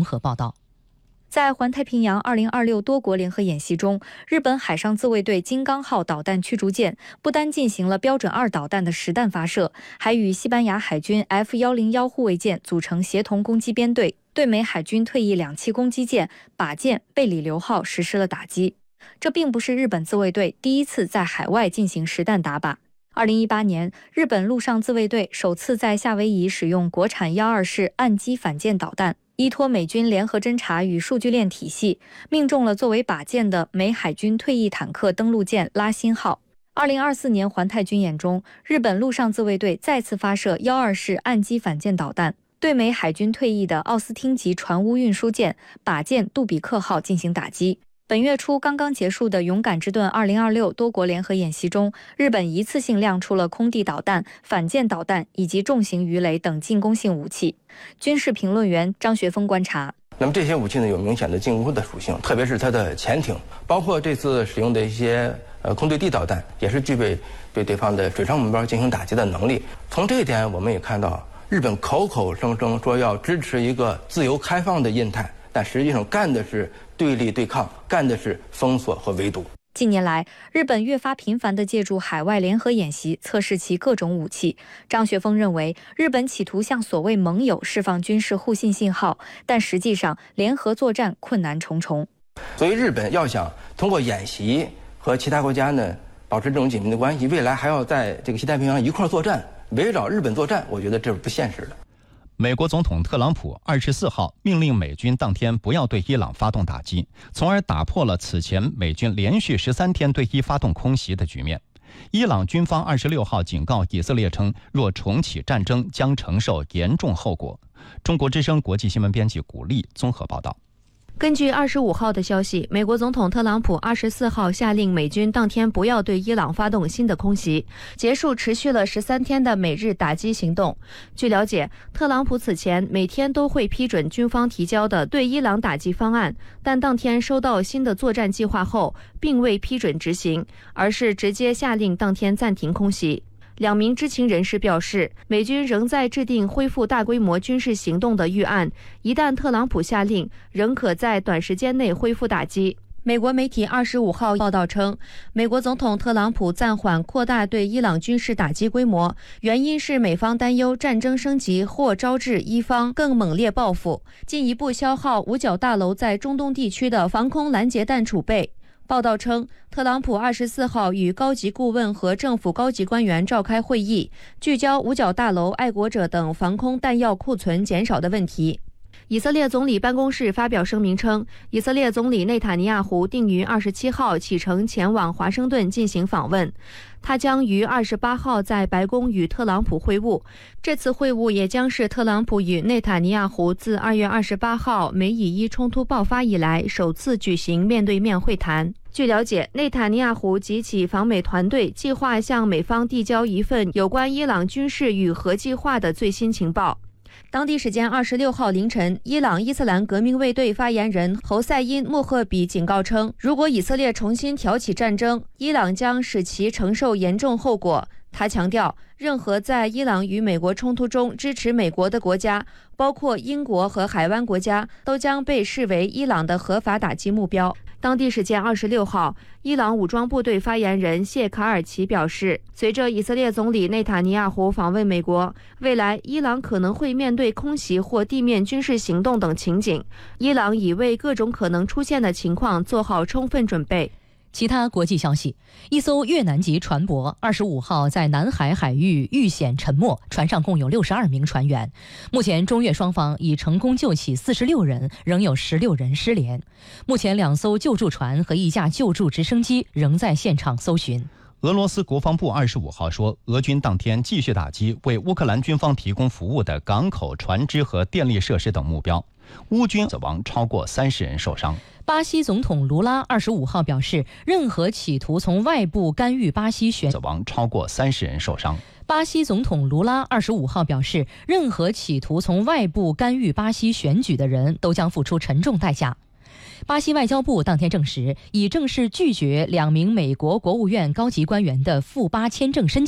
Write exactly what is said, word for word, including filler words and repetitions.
综合报道。 在环太平洋二零二六多国联合演习中，日本海上自卫队金刚号导弹驱逐舰不单进行了标准二导弹的实弹发射，还与西班牙海军 F 一零一护卫舰组成协同攻击编队，对美海军退役两栖攻击舰靶舰贝里流号实施了打击。这并不是日本自卫队第一次在海外进行实弹打靶。二零一八年，日本陆上自卫队首次在夏威夷使用国产幺二式岸基反舰导弹，依托美军联合侦察与数据链体系，命中了作为靶舰的美海军退役坦克登陆舰拉辛号。二零二四年环太军演中，日本陆上自卫队再次发射幺二式岸基反舰导弹，对美海军退役的奥斯汀级船坞运输舰靶舰杜比克号进行打击。本月初刚刚结束的勇敢之盾二零二六多国联合演习中，日本一次性亮出了空地导弹、反舰导弹以及重型鱼雷等进攻性武器。军事评论员张学峰观察， 那么这些武器呢，有明显的进攻的属性，特别是它的潜艇，包括这次使用的一些呃空对地导弹，也是具备对对方的水上目标进行打击的能力。从这一点，我们也看到，日本口口声声说要支持一个自由开放的印太，但实际上干的是对立对抗，干的是封锁和围堵。 近年来，日本越发频繁地借助海外联合演习测试其各种武器。张学峰认为，日本企图向所谓盟友释放军事互信信号，但实际上联合作战困难重重。 所以，日本要想通过演习和其他国家呢保持这种紧密的关系，未来还要在这个西太平洋一块作战，围绕日本作战，我觉得这是不现实的。 美国总统特朗普二十四号命令美军当天不要对伊朗发动打击，从而打破了此前美军连续十三天对伊发动空袭的局面。伊朗军方二十六号警告以色列称，若重启战争将承受严重后果。中国之声国际新闻编辑古丽综合报道。 根据二十五号的消息，美国总统特朗普二十四号下令美军当天不要对伊朗发动新的空袭，结束持续了十三天的美日打击行动。据了解，特朗普此前每天都会批准军方提交的对伊朗打击方案，但当天收到新的作战计划后，并未批准执行，而是直接下令当天暂停空袭。两名知情人士表示，美军仍在制定恢复大规模军事行动的预案，一旦特朗普下令，仍可在短时间内恢复打击。美国媒体二十五号报道称，美国总统特朗普暂缓扩大对伊朗军事打击规模，原因是美方担忧战争升级或招致伊方更猛烈报复，进一步消耗五角大楼在中东地区的防空拦截弹储备。报道称，特朗普二十四号与高级顾问和政府高级官员召开会议，聚焦五角大楼、爱国者等防空弹药库存减少的问题。以色列总理办公室发表声明称，以色列总理内塔尼亚胡定于二十七号启程前往华盛顿进行访问，他将于二十八号在白宫与特朗普会晤。这次会晤也将是特朗普与内塔尼亚胡自二月二十八号美以伊冲突爆发以来首次举行面对面会谈。据了解，内塔尼亚胡及其访美团队计划向美方递交一份有关伊朗军事与核计划的最新情报。当地时间二十六号凌晨，伊朗伊斯兰革命卫队发言人侯赛因·穆赫比警告称，如果以色列重新挑起战争，伊朗将使其承受严重后果。他强调，任何在伊朗与美国冲突中支持美国的国家，包括英国和海湾国家，都将被视为伊朗的合法打击目标。当地时间二十六号，伊朗武装部队发言人谢卡尔奇表示，随着以色列总理内塔尼亚胡访问美国，未来伊朗可能会面对空袭或地面军事行动等情景。伊朗已为各种可能出现的情况做好充分准备。 其他国际消息，一艘越南籍船舶二十五号在南海海域遇险沉没，船上共有六十二名船员。目前中越双方已成功救起四十六人，仍有十六人失联。目前两艘救助船和一架救助直升机仍在现场搜寻。 俄罗斯国防部二十五号说，俄军当天继续打击为乌克兰军方提供服务的港口、船只和电力设施等目标。乌军死亡超过三十人受伤。 巴西总统卢拉二十五号表示，任何企图从外部干预巴西选死亡超过三十人受伤。 巴西总统卢拉二十五号表示，任何企图从外部干预巴西选举的人都将付出沉重代价。巴西外交部当天证实，已正式拒绝两名美国国务院高级官员的赴巴签证申请。